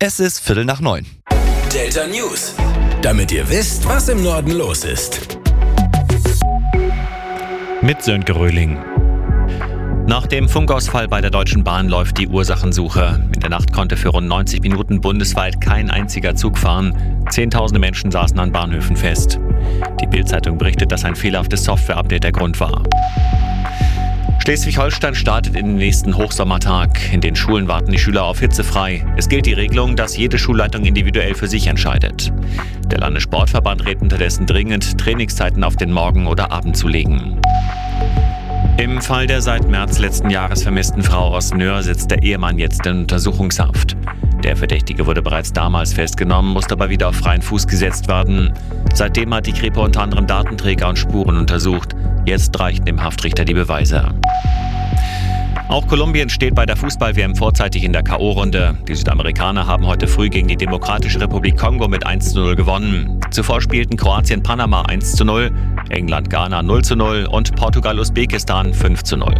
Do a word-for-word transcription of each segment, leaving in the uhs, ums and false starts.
Es ist Viertel nach neun. Delta News. Damit ihr wisst, was im Norden los ist. Mit Sönke Röhling. Nach dem Funkausfall bei der Deutschen Bahn läuft die Ursachensuche. In der Nacht konnte für rund neunzig Minuten bundesweit kein einziger Zug fahren. Zehntausende Menschen saßen an Bahnhöfen fest. Die Bild-Zeitung berichtet, dass ein fehlerhaftes Software-Update der Grund war. Schleswig-Holstein startet in den nächsten Hochsommertag. In den Schulen warten die Schüler auf hitzefrei. Es gilt die Regelung, dass jede Schulleitung individuell für sich entscheidet. Der Landessportverband rät unterdessen dringend, Trainingszeiten auf den Morgen oder Abend zu legen. Im Fall der seit März letzten Jahres vermissten Frau aus Nöhr sitzt der Ehemann jetzt in Untersuchungshaft. Der Verdächtige wurde bereits damals festgenommen, musste aber wieder auf freien Fuß gesetzt werden. Seitdem hat die Kripo unter anderem Datenträger und Spuren untersucht. Jetzt reichten dem Haftrichter die Beweise. Auch Kolumbien steht bei der Fußball-W M vorzeitig in der K O-Runde. Die Südamerikaner haben heute früh gegen die Demokratische Republik Kongo mit eins zu null gewonnen. Zuvor spielten Kroatien Panama eins zu null, England Ghana null zu null und Portugal Usbekistan fünf zu null.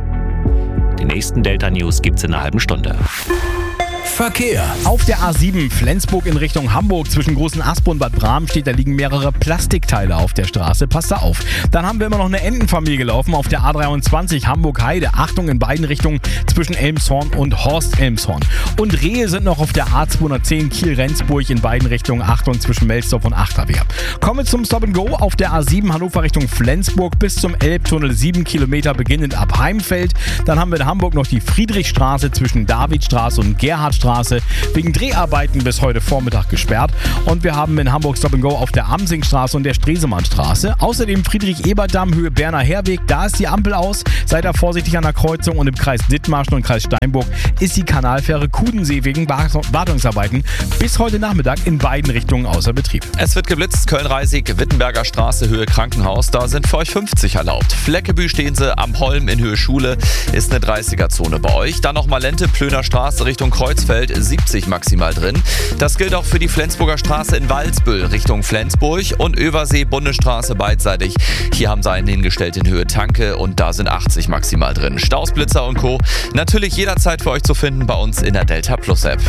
Die nächsten Delta News gibt's in einer halben Stunde. Verkehr. Auf der A sieben Flensburg in Richtung Hamburg zwischen Großen Aspo und Bad Bramstedt, da liegen mehrere Plastikteile auf der Straße. Passt da auf. Dann haben wir immer noch eine Entenfamilie gelaufen auf der A dreiundzwanzig Hamburg-Heide. Achtung in beiden Richtungen zwischen Elmshorn und Horst-Elmshorn. Und Rehe sind noch auf der A zweihundertzehn Kiel-Rendsburg in beiden Richtungen. Achtung zwischen Melsdorf und Achterwehr. Kommen wir zum Stop-and-Go auf der A sieben Hannover Richtung Flensburg bis zum Elbtunnel. Sieben Kilometer beginnend ab Heimfeld. Dann haben wir in Hamburg noch die Friedrichstraße zwischen Davidstraße und Gerhardstraße. Wegen Dreharbeiten bis heute Vormittag gesperrt. Und wir haben in Hamburg Stop and Go auf der Amsingstraße und der Stresemannstraße. Außerdem Friedrich-Ebert-Damm, Höhe Berner Herweg. Da ist die Ampel aus. Seid da vorsichtig an der Kreuzung. Und im Kreis Dithmarschen und Kreis Steinburg ist die Kanalfähre Kudensee wegen Wartungsarbeiten bis heute Nachmittag in beiden Richtungen außer Betrieb. Es wird geblitzt, Köln-Reisig, Wittenberger Straße, Höhe Krankenhaus. Da sind für euch fünfzig erlaubt. Fleckebü stehen sie am Holm in Höhe Schule. Ist eine dreißiger-Zone bei euch. Dann noch Malente, Plöner Straße Richtung Kreuzfeld. siebzig maximal drin. Das gilt auch für die Flensburger Straße in Walsbüll Richtung Flensburg und Översee Bundesstraße beidseitig. Hier haben sie einen hingestellt in Höhe Tanke und da sind achtzig maximal drin. Staus, Blitzer und Co. natürlich jederzeit für euch zu finden bei uns in der Delta Plus App.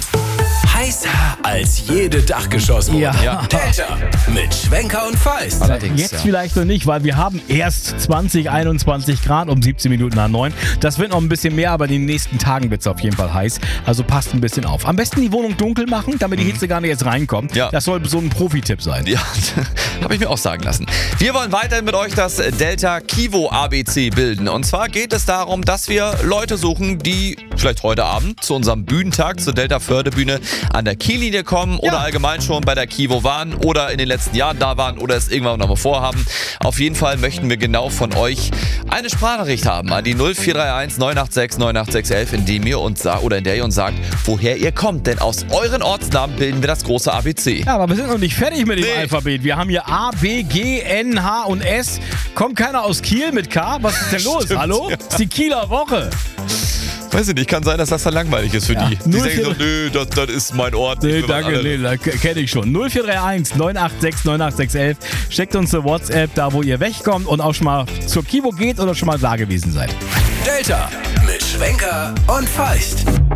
Heißer als jede Dachgeschosswohnung. Ja. Ja. Delta mit Schwenker und Feist. Allerdings, Jetzt ja. vielleicht noch nicht, weil wir haben erst zwanzig, einundzwanzig Grad um siebzehn Minuten nach neun. Das wird noch ein bisschen mehr, aber in den nächsten Tagen wird es auf jeden Fall heiß. Also passt ein bisschen auf. Am besten die Wohnung dunkel machen, damit die Hitze gar nicht jetzt reinkommt. Ja. Das soll so ein Profi-Tipp sein. Ja, habe ich mir auch sagen lassen. Wir wollen weiterhin mit euch das Delta Kivo A B C bilden. Und zwar geht es darum, dass wir Leute suchen, die vielleicht heute Abend zu unserem Bühnentag, zur Delta Förderbühne an der Kiellinie kommen oder Ja. allgemein schon bei der Kivo waren oder in den letzten Jahren da waren oder es irgendwann noch mal vorhaben. Auf jeden Fall möchten wir genau von euch eine Sprachnachricht haben an die null vier drei eins neun acht sechs neun acht sechs eins, in dem ihr uns sagt oder in der ihr uns sagt, woher ihr kommt. Denn aus euren Ortsnamen bilden wir das große A B C. Ja, aber wir sind noch nicht fertig mit dem Nee. Alphabet. Wir haben hier A, B, G, N, H und S. Kommt keiner aus Kiel mit K? Was ist denn los? Stimmt, Hallo? ja. Das ist die Kieler Woche. Weiß ich nicht, kann sein, dass das dann langweilig ist für Ja. die. Die null denken so, vier nö, das, das ist mein Ort. Nee, Ich will was danke, anderes. nee, das kenne ich schon. null vier drei eins neun acht sechs neun acht sechs eins. Schickt uns eine WhatsApp, da wo ihr wegkommt und auch schon mal zur Kivo geht oder schon mal da gewesen seid. Delta mit Schwenker und Feist.